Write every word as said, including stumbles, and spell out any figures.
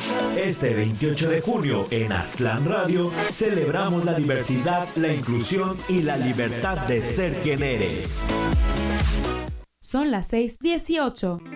Este veintiocho de junio en Aztlán Radio celebramos la diversidad, la inclusión y la libertad de ser quien eres. Son las seis dieciocho.